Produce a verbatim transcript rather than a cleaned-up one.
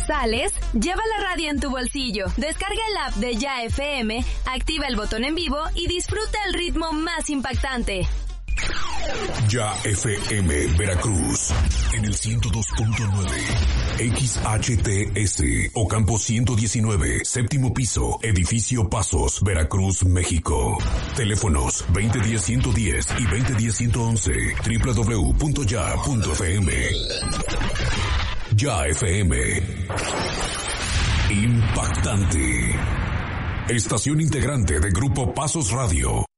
sales, lleva la radio en tu bolsillo, descarga el app de Ya F M, activa el botón en vivo y disfruta el ritmo más impactante. Ya F M Veracruz en el ciento dos punto nueve, X H T S Ocampo ciento diecinueve, séptimo piso, edificio Pasos, Veracruz, México. Teléfonos veinte diez ciento diez y veinte diez ciento once, doble u doble u doble u punto ya punto f m. Ya F M. Impactante. Estación integrante de Grupo Pasos Radio.